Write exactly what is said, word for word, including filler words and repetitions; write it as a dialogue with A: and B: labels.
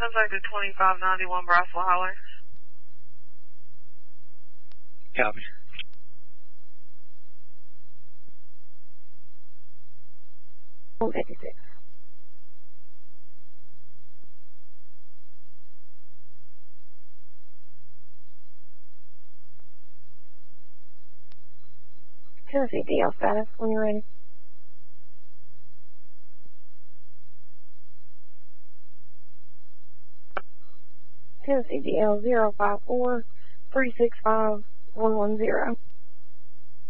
A: Subject to twenty-five ninety-one Braswell Highway.
B: Copy.
C: one fifty-six. Tennessee D L status when you're ready. Tennessee D L zero five four three six five one one zero.